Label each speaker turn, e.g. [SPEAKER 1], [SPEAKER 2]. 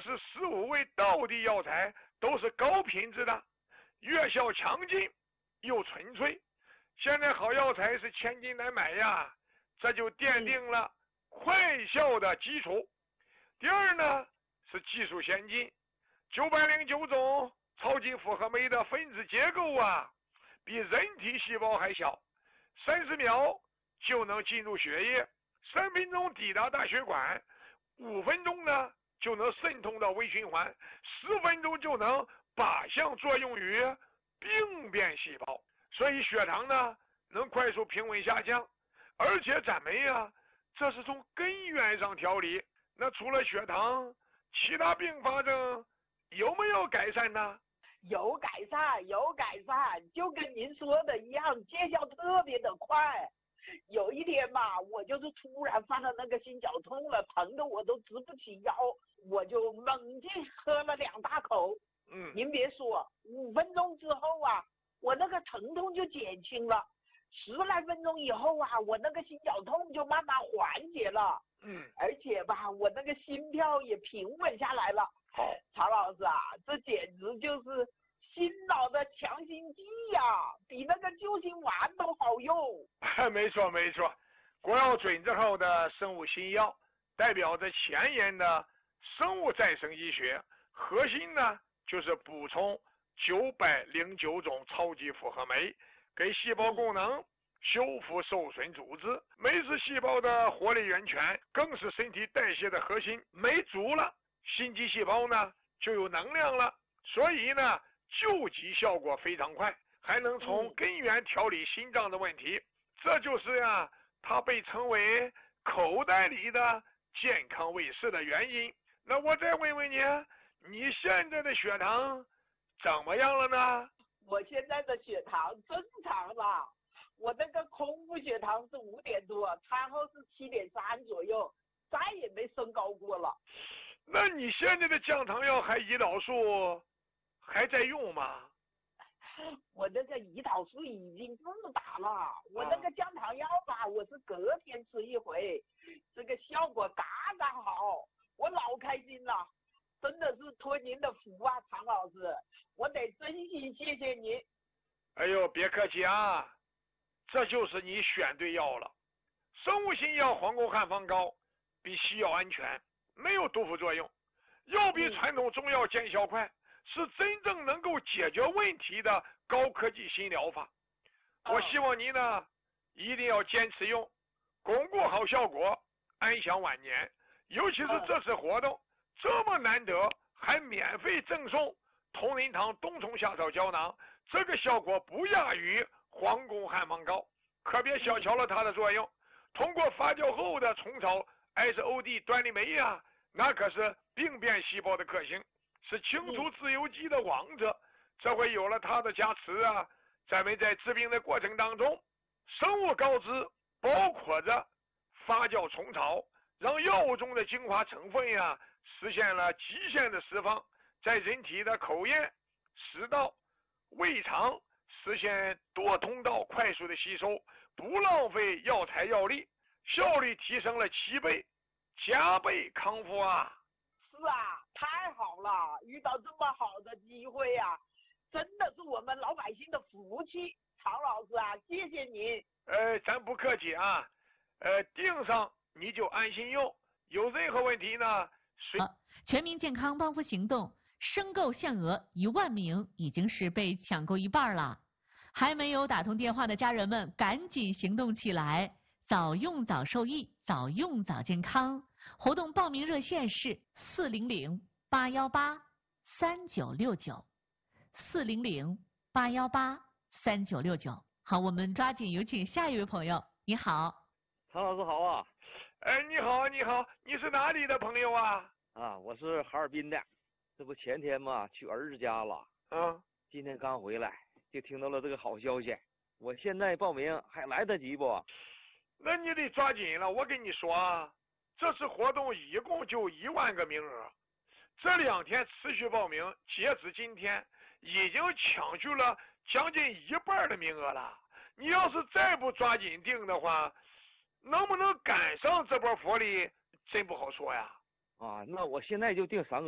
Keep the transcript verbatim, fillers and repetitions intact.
[SPEAKER 1] 是十五味道地药材都是高品质的，药效强劲又纯粹。现在好药材是千金难买呀，这就奠定了快效的基础。第二呢，是技术先进，九百零九种超级复合酶的分子结构啊，比人体细胞还小，三十秒就能进入血液，三分钟抵达大血管，五分钟呢就能渗透到微循环，十分钟就能靶向作用于病变细胞，所以血糖呢能快速平稳下降。而且咱们呀，这是从根源上调理。那除了血糖，其他并发症有没有改善呢？
[SPEAKER 2] 有改善，有改善，就跟您说的一样，见效特别的快。有一天嘛，我就是突然犯了那个心绞痛了，疼的我都直不起腰，我就猛劲喝了两大口。
[SPEAKER 1] 嗯，
[SPEAKER 2] 您别说，五分钟之后啊，我那个疼痛就减轻了。十来分钟以后啊，我那个心绞痛就慢慢缓解了。
[SPEAKER 1] 嗯，
[SPEAKER 2] 而且吧，我那个心跳也平稳下来了。
[SPEAKER 1] 好，
[SPEAKER 2] 曹老师啊，这简直就是心脑的强心剂呀、啊，比那个救心丸都好用。
[SPEAKER 1] 没错没错，国药准字号的生物新药，代表着前沿的生物再生医学，核心呢就是补充九百零九种超级复合酶，给细胞功能修复受损组织。酶是细胞的活力源泉，更是身体代谢的核心。酶足了，心肌细胞呢就有能量了，所以呢救急效果非常快，还能从根源调理心脏的问题。这就是呀，它被称为口袋里的健康卫士的原因。那我再问问你，你现在的血糖怎么样了呢？
[SPEAKER 2] 我现在的血糖正常了，我那个空腹血糖是五点多，餐后是七点三左右，再也没升高过了。
[SPEAKER 1] 那你现在的降糖药还胰岛素还在用吗？
[SPEAKER 2] 我那个胰岛素已经自打了，我那个降糖药吧，我是隔天吃一回，这个效果刚刚好，我老开心了。真的是托您的福啊，常老师，我得真心谢谢您。
[SPEAKER 1] 哎呦，别客气啊，这就是你选对药了。生物新药黄沟汉方膏比西药安全，没有毒副作用，药比传统中药见效快，是真正能够解决问题的高科技新疗法。我希望您呢一定要坚持用，巩固好效果，安享晚年。尤其是这次活动这么难得，还免费赠送同仁堂冬虫夏草胶囊，这个效果不亚于黄宫汉方膏，可别小瞧了它的作用。通过发酵后的虫草 S O D 端粒酶呀，那可是病变细胞的克星，是清除自由基的王者。这回有了它的加持啊，咱们在治病的过程当中，生物膏质包括着发酵虫草，让药物中的精华成分呀实现了极限的释放，在人体的口咽、食道、胃肠实现多通道快速的吸收，不浪费药材药力，效率提升了七倍，加倍康复啊！
[SPEAKER 2] 是啊，太好了，遇到这么好的机会啊，真的是我们老百姓的福气。曹老师啊，谢谢您。
[SPEAKER 1] 呃，咱不客气啊，呃，订上你就安心用，有任何问题呢？随
[SPEAKER 3] 全民健康帮扶行动申购限额一万名，已经是被抢购一半了。还没有打通电话的家人们，赶紧行动起来，早用早受益，早用早健康。活动报名热线是四零零八幺八三九六九，四零零八幺八三九六九。好，我们抓紧有请下一位朋友。你好，
[SPEAKER 4] 常老师好啊！
[SPEAKER 1] 哎，你好，你好，你是哪里的朋友啊？
[SPEAKER 4] 啊，我是哈尔滨的，这不前天嘛去儿子家了，
[SPEAKER 1] 啊，
[SPEAKER 4] 今天刚回来就听到了这个好消息，我现在报名还来得及不？
[SPEAKER 1] 那你得抓紧了，我跟你说啊，这次活动一共就一万个名额，这两天持续报名，截止今天已经抢去了将近一半的名额了。你要是再不抓紧订的话，能不能赶上这波福利真不好说呀。
[SPEAKER 4] 啊，那我现在就订三个。